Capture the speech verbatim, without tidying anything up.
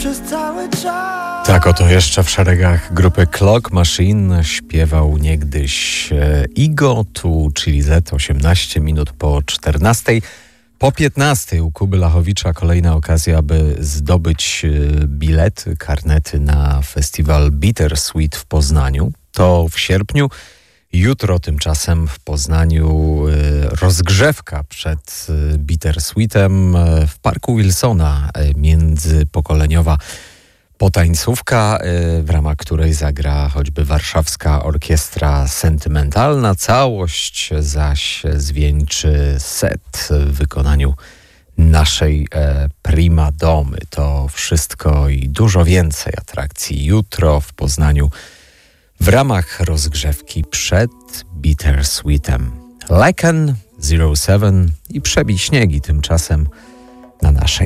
przez cały czas. Tak oto jeszcze w szeregach grupy Clock Machine śpiewał niegdyś Igo, tu Chili Z, osiemnaście minut po czternastej. Po piętnastej u Kuby Lachowicza kolejna okazja, aby zdobyć bilety, karnety na festiwal Bittersweet w Poznaniu. To w sierpniu. Jutro tymczasem w Poznaniu rozgrzewka przed Bittersweetem w Parku Wilsona, międzypokoleniowa potańcówka, w ramach której zagra choćby Warszawska Orkiestra Sentymentalna. Całość zaś zwieńczy set w wykonaniu naszej prima domy. To wszystko i dużo więcej atrakcji jutro w Poznaniu w ramach rozgrzewki przed Bittersweetem. Leken, zero seven i Przebić śniegi tymczasem na naszej